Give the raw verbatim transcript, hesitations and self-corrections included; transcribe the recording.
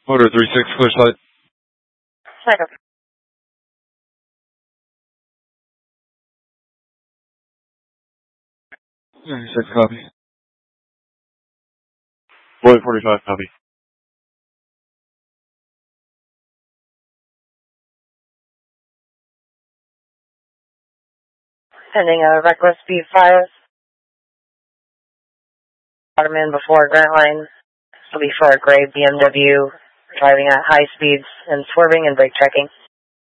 Motor three six, clear slide. Second. ninety-six, copy. Boy forty-five, copy. Pending a reckless speed five. Brought him in before Grant Line. This will be for a gray B M W driving at high speeds and swerving and brake checking.